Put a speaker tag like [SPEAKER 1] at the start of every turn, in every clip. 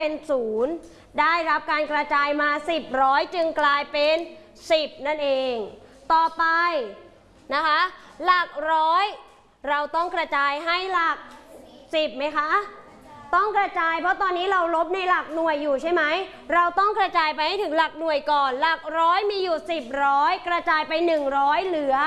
[SPEAKER 1] เป็น0ได้รับการกระจายมา10 ร้อยจึงกลายเป็น10นั่นเองต่อไปนะคะหลักร้อยเราต้องกระจายให้หลัก10ไหมคะต้องกระจายเพราะตอนนี้เราลบในหลักหน่วยอยู่ใช่ไหมเราต้องกระจายไปให้ถึงหลักหน่วยก่อนหลักร้อยมีอยู่10 ร้อยกระจายไป100เหลือ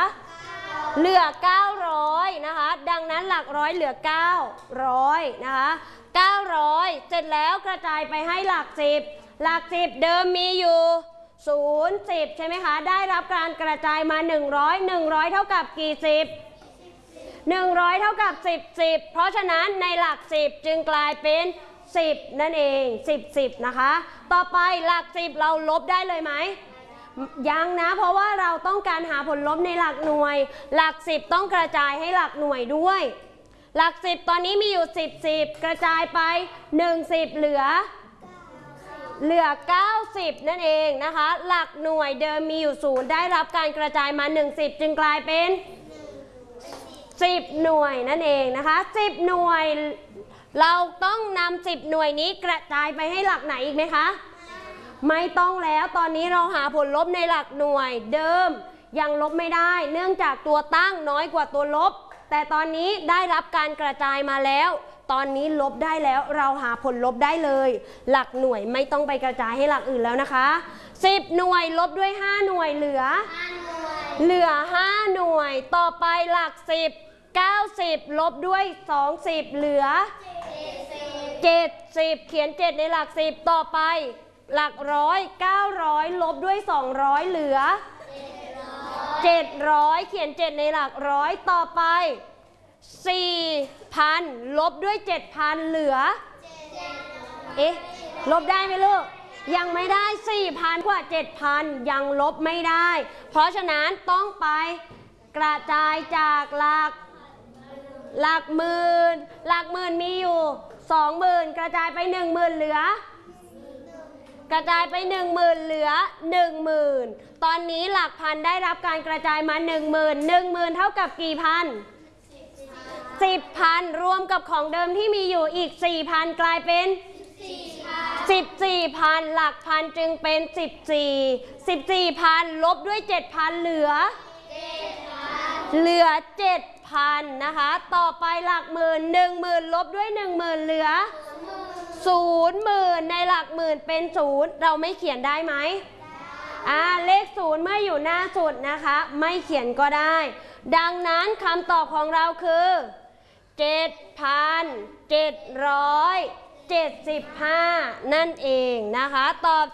[SPEAKER 1] 900นะคะดังนั้นหลักร้อยเหลือ900นะคะ900เสร็จแล้วกระจายไปให้หลัก10หลัก10เดิมมีอยู่0 10ใช่ไหมคะได้รับการกระจายมา100เท่ากับกี่10 100เท่ากับ10เพราะฉะนั้นในหลัก10จึงกลายเป็น10นั่นเอง10นะคะต่อไปหลัก10เราลบได้เลยไหมยังนะเพราะว่าเราต้องการหาผลลบในหลักหน่วยหลัก10ต้องกระจายให้หลักหน่วยด้วยหลัก10ตอนนี้มีอยู่10กระจายไป10เหลือ90นั่นเองนะคะหลักหน่วยเดิมมีอยู่0ได้รับการกระจายมา10จึงกลายเป็น10หน่วยนั่นเองนะคะ10หน่วยเราต้องนำ10หน่วยนี้กระจายไปให้หลักไหนอีกไหมคะไม่ต้องแล้วตอนนี้เราหาผลลบในหลักหน่วยเดิมยังลบไม่ได้เนื่องจากตัวตั้งน้อยกว่าตัวลบแต่ตอนนี้ได้รับการกระจายมาแล้วตอนนี้ลบได้แล้วเราหาผลลบได้เลยหลักหน่วยไม่ต้องไปกระจายให้หลักอื่นแล้วนะคะ10หน่วยลบด้วย5หน่วยเหลือ5หน่วยต่อไปหลัก10 90ลบด้วย20เหลือ70เขียน7ในหลัก10ต่อไปหลักร้อย900ลบด้วย200เหลือ700เขียน7ในหลักร้อยต่อไป4,000ลบด้วย7,000เหลือลบได้ไหมลูกยังไม่ได้ 4,000 กว่า 7,000 ยังลบไม่ได้เพราะฉะนั้นต้องไปกระจายจากหลักหมื่นมีอยู่ 20,000 กระจายไป 10,000เหลือกระจายไป 10,000เหลือ 10,000ตอนนี้หลักพันได้รับการกระจายมา 10,000 เท่ากับกี่พัน10,000รวมกับของเดิมที่มีอยู่อีก 4,000 กลายเป็น14,000หลักพันจึงเป็น14,000ลบด้วย 7,000เหลือ 7,000นะคะต่อไปหลักหมื่น 10,000ลบด้วย 10,000เหลือ0,000ในหลักหมื่นเป็น0เราไม่เขียนได้ไหมเลข0เมื่ออยู่หน้าสุดนะคะไม่เขียนก็ได้ดังนั้นคำตอบของเราคือ7,775นั่นเองนะคะตอบ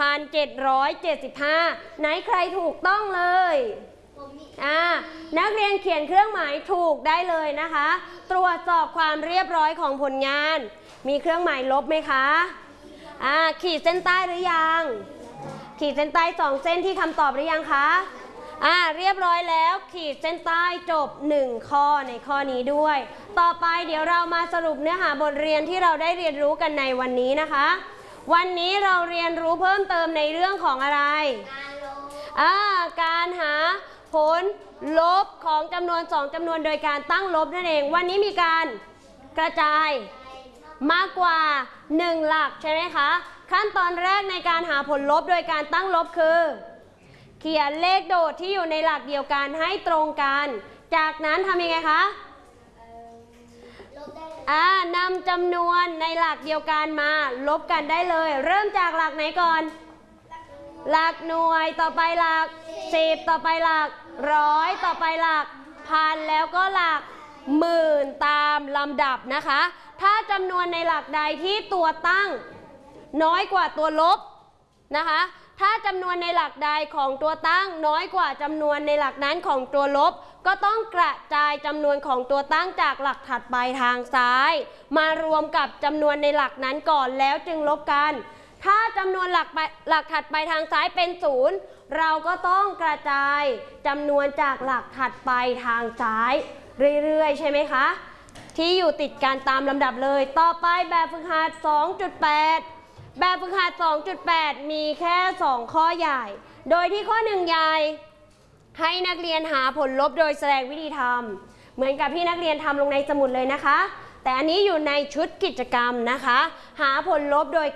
[SPEAKER 1] 7,775ไหนใครถูกต้องเลยนักเรียนเขียนเครื่องหมายถูกได้เลยนะคะตรวจสอบความเรียบร้อยของผลงานมีเครื่องหมายลบไหมคะขีดเส้นใต้หรือยังขีดเส้นใต้2เส้นที่คำตอบหรือยังคะเรียบร้อยแล้วขีดเส้นใต้จบ1ข้อในข้อนี้ด้วยต่อไปเดี๋ยวเรามาสรุปเนื้อหาบทเรียนที่เราได้เรียนรู้กันในวันนี้นะคะวันนี้เราเรียนรู้เพิ่มเติมในเรื่องของอะไรการหาผลลบของจำนวน2จำนวนโดยการตั้งลบนั่นเองวันนี้มีการกระจายมากกว่า1หลักใช่ไหมคะขั้นตอนแรกในการหาผลลบโดยการตั้งลบคือเขียนเลขโดดที่อยู่ในหลักเดียวกันให้ตรงกันจากนั้นทำยังไงคะนำจำนวนในหลักเดียวกันมาลบกันได้เลยเริ่มจากหลักไหนก่อนหลักหน่วยต่อไปหลัก10ต่อไปหลักร้อยต่อไปหลักพันแล้วก็หลักหมื่นตามลำดับนะคะถ้าจำนวนในหลักใดที่ตัวตั้งน้อยกว่าตัวลบนะคะถ้าจำนวนในหลักใดของตัวตั้งน้อยกว่าจำนวนในหลักนั้นของตัวลบก็ต้องกระจายจำนวนของตัวตั้งจากหลักถัดไปทางซ้ายมารวมกับจำนวนในหลักนั้นก่อนแล้วจึงลบกันถ้าจำนวนหลักถัดไปทางซ้ายเป็น0เราก็ต้องกระจายจำนวนจากหลักถัดไปทางซ้ายเรื่อยๆใช่ไหมคะที่อยู่ติดกันตามลำดับเลยต่อไปแบบฝึกหัด 2.8 แบบฝึกหัด 2.8 มีแค่2ข้อใหญ่โดยที่ข้อ1ใหญ่ให้นักเรียนหาผลลบโดยแสดงวิธีทำเหมือนกับที่นักเรียนทำลงในสมุดเลยนะคะแต่อันนี้อยู่ในชุดกิจกรรมนะคะหาผลลบโดย